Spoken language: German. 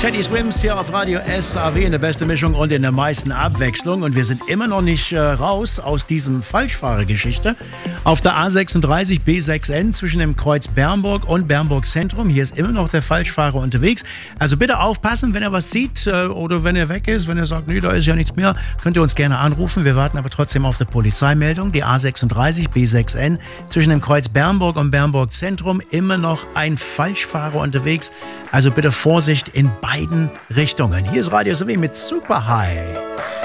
Teddy Swims hier auf Radio SAW in der besten Mischung und in der meisten Abwechslung. Und wir sind immer noch nicht raus aus diesem Falschfahrergeschichte. Auf der A36 B6N zwischen dem Kreuz Bernburg und Bernburg Zentrum. Hier ist immer noch der Falschfahrer unterwegs. Also bitte aufpassen, wenn er was sieht oder wenn er weg ist. Wenn er sagt, nee, da ist ja nichts mehr, könnt ihr uns gerne anrufen. Wir warten aber trotzdem auf die Polizeimeldung. Die A36 B6N zwischen dem Kreuz Bernburg und Bernburg Zentrum. Immer noch ein Falschfahrer unterwegs. Also bitte Vorsicht in beiden Richtungen. Hier ist Radio SAW mit Super High.